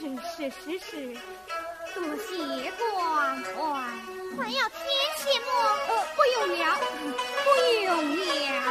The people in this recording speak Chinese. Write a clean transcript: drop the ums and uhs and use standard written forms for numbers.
是，多谢官官， 还要添些么？ 不用了，不用了。